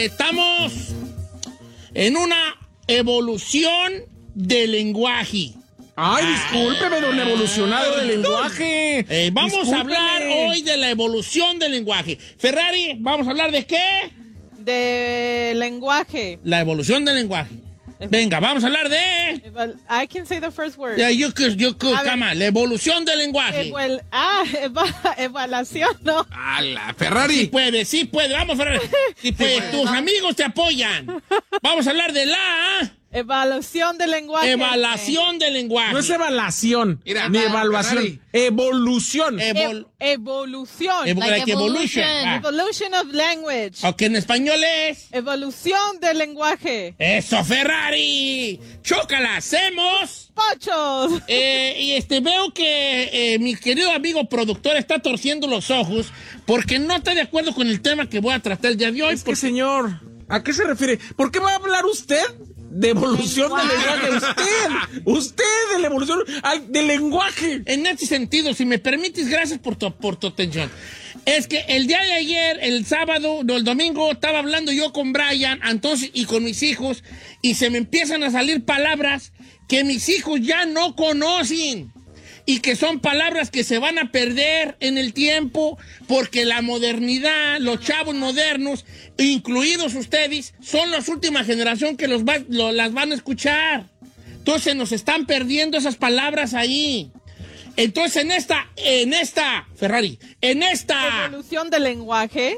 Estamos en una evolución del lenguaje. Ay, discúlpeme, don evolucionado del lenguaje. Vamos a hablar hoy de la evolución del lenguaje. Ferrari, ¿vamos a hablar de qué? De lenguaje. La evolución del lenguaje. Venga, vamos a hablar de... I can say the first word. Yeah, you could, come on. La evolución del lenguaje. Evaluación, ¿no? A la Ferrari. Sí puede. Vamos, Ferrari. Sí puede. Tus amigos te apoyan. Vamos a hablar de la... Evaluación del lenguaje. Evaluación del lenguaje. No es evaluación, Mira, ni evaluación. Ferrari. Evolución. Evolución. Like evolution. Evolution of language. Ok, en español es... Evolución del lenguaje. ¡Eso, Ferrari! ¡Chócala! ¡Hacemos! ¡Pochos! Veo que mi querido amigo productor está torciendo los ojos porque no está de acuerdo con el tema que voy a tratar el día de hoy. Es que, señor, ¿a qué se refiere? ¿Por qué va a hablar usted de evolución del lenguaje? Usted de la evolución del lenguaje. En este sentido, si me permites, gracias por tu atención. Es que el día de ayer, el domingo, estaba hablando yo con Brian, entonces, y con mis hijos, y se me empiezan a salir palabras que mis hijos ya no conocen. Y que son palabras que se van a perder en el tiempo porque la modernidad, los chavos modernos, incluidos ustedes, son la última generación que las van a escuchar. Entonces nos están perdiendo esas palabras ahí. Entonces en esta evolución del lenguaje,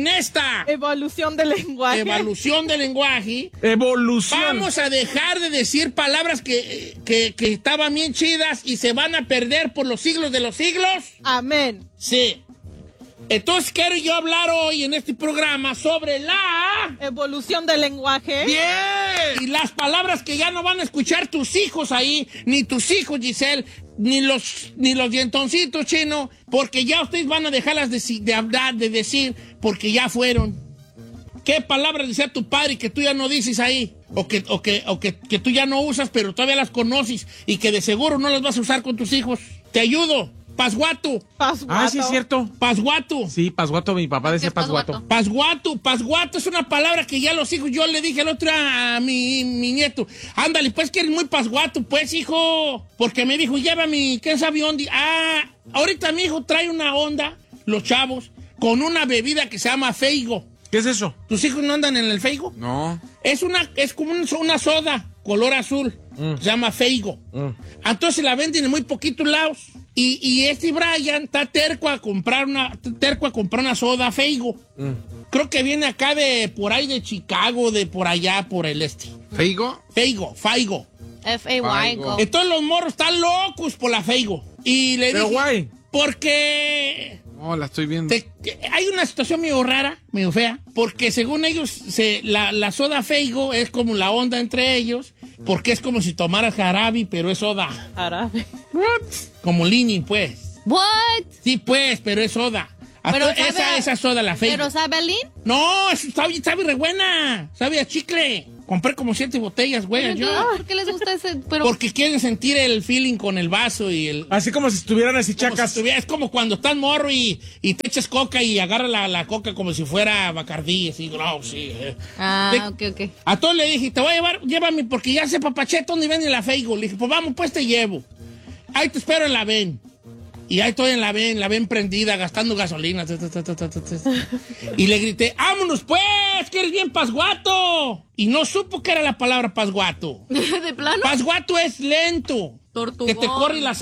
vamos a dejar de decir palabras que estaban bien chidas y se van a perder por los siglos de los siglos. Amén. Sí. Entonces quiero yo hablar hoy en este programa sobre la evolución del lenguaje. ¡Bien! Y las palabras que ya no van a escuchar tus hijos ahí, ni tus hijos, Giselle, ni los dientoncitos, Chino, porque ya ustedes van a dejarlas de hablar, de decir, porque ya fueron. ¿Qué palabras decía tu padre que tú ya no dices ahí? O que tú ya no usas, pero todavía las conoces y que de seguro no las vas a usar con tus hijos. Te ayudo. Pasguato. Ah, sí, es cierto. Pasguato. Sí, pasguato, mi papá decía pasguato. Pasguato es una palabra que ya los hijos, yo le dije el otro día a mi nieto, ándale, pues que eres muy pasguato, pues, hijo, porque me dijo, llévame, ¿quién sabe dónde? Ahorita mi hijo trae una onda, los chavos, con una bebida que se llama Feigo. ¿Qué es eso? ¿Tus hijos no andan en el Feigo? No. Es como una soda, color azul, se llama Feigo. Entonces la venden en muy poquitos lados. Y Brian está terco a comprar una soda Feigo. Creo que viene acá por ahí de Chicago, de por allá, por el este. ¿Feigo? Feigo. Feigo. Entonces los morros están locos por la Feigo. Y le ¿Pero dije, guay? Porque... No, la estoy viendo. Hay una situación medio rara, medio fea, porque según ellos, la soda Feigo es como la onda entre ellos, porque es como si tomaras jarabe, pero es soda. Jarabe. What? Como Lini, pues. What? Sí, pues, pero es soda. Pero esa soda, la Feigo. ¿Pero sabe a Lin? No, sabe re buena. Sabe a chicle. Compré como 7 botellas, güey. ¿Por qué les gusta ese? Porque quieren sentir el feeling con el vaso y el... Así como si estuvieran así chacas. Es como cuando estás morro y te echas coca y agarra la coca como si fuera Bacardí, así, no, sí. Ok. A todos le dije, te voy a llevar, llévame, porque ya sé, papachete, ¿dónde venden la Feigo? Le dije, pues vamos, pues te llevo. Ahí te espero en la ven. Y ahí estoy en la ven prendida, gastando gasolina. Y le grité, ¡vámonos pues! ¡Que eres bien pasguato! Y no supo que era la palabra pasguato. ¿De plano? Pasguato es lento. Tortugón. Que te corre la